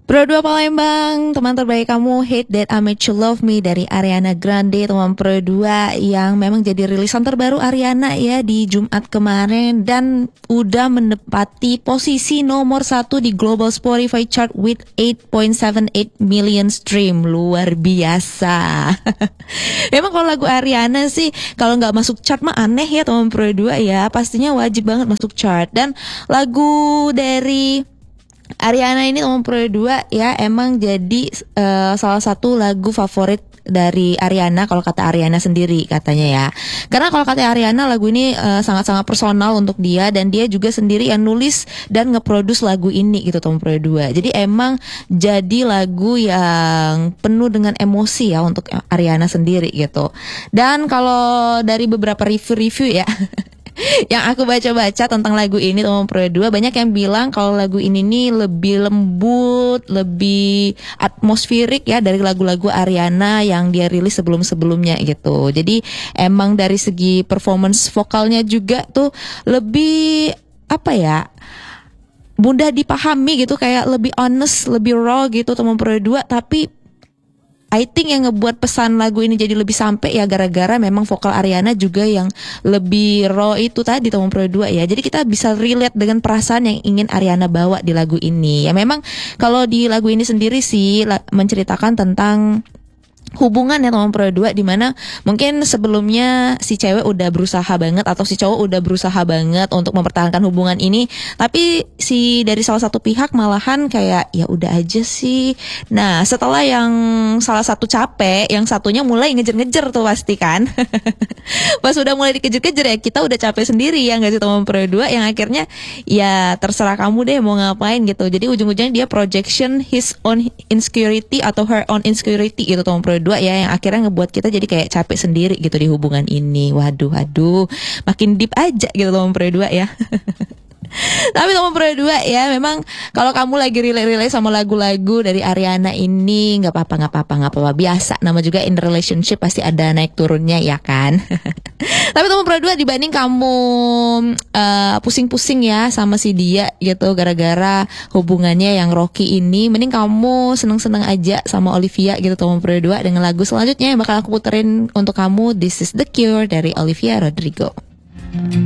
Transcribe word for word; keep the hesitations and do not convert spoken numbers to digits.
Pro dua Palembang, teman terbaik kamu, Hate That I Made You Love Me dari Ariana Grande, teman Pro dua yang memang jadi rilisan terbaru Ariana ya di Jumat kemarin dan udah menempati posisi nomor satu di Global Spotify Chart with eight point seven eight million stream. Luar biasa. Memang kalau lagu Ariana sih kalau nggak masuk chart mah aneh ya teman Pro dua ya, pastinya wajib banget masuk chart. Dan lagu dari Ariana ini teman Pro dua ya emang jadi uh, salah satu lagu favorit dari Ariana kalau kata Ariana sendiri katanya ya. Karena kalau kata Ariana lagu ini uh, sangat-sangat personal untuk dia dan dia juga sendiri yang nulis dan nge-produce lagu ini gitu teman Pro dua. Jadi emang jadi lagu yang penuh dengan emosi ya untuk Ariana sendiri gitu. Dan kalau dari beberapa review-review ya yang aku baca-baca tentang lagu ini teman Pro dua, banyak yang bilang kalau lagu ini nih lebih lembut, lebih atmosferik ya dari lagu-lagu Ariana yang dia rilis sebelum-sebelumnya gitu. Jadi emang dari segi performance vokalnya juga tuh lebih apa ya, mudah dipahami gitu, kayak lebih honest, lebih raw gitu teman Pro dua. Tapi I think yang ngebuat pesan lagu ini jadi lebih sampai ya gara-gara memang vokal Ariana juga yang lebih raw itu tadi teman Pro dua ya. Jadi kita bisa relate dengan perasaan yang ingin Ariana bawa di lagu ini. Ya memang kalau di lagu ini sendiri sih menceritakan tentang hubungan ya teman Pro dua, dimana mungkin sebelumnya si cewek udah berusaha banget atau si cowok udah berusaha banget untuk mempertahankan hubungan ini, tapi si dari salah satu pihak malahan kayak ya udah aja sih. Nah setelah yang salah satu capek, yang satunya mulai ngejer-ngejer tuh pasti kan. Pas udah mulai dikejar-kejar ya kita udah capek sendiri ya nggak sih teman Pro dua, yang akhirnya ya terserah kamu deh mau ngapain gitu. Jadi ujung-ujungnya dia projection his own insecurity atau her own insecurity gitu teman Pro dua ya, yang akhirnya ngebuat kita jadi kayak capek sendiri gitu di hubungan ini. Waduh, waduh, makin deep aja gitu teman Pro dua ya. Tapi teman Pro dua ya, memang kalau kamu lagi relate-relate sama lagu-lagu dari Ariana ini nggak apa-apa, nggak apa-apa, nggak apa-apa, biasa. Nama juga in relationship pasti ada naik turunnya ya kan. Tapi teman Pro dua, dibanding kamu uh, pusing-pusing ya sama si dia gitu gara-gara hubungannya yang rocky ini, mending kamu seneng-seneng aja sama Olivia gitu teman Pro dua dengan lagu selanjutnya yang bakal aku puterin untuk kamu, This Is The Cure dari Olivia Rodrigo.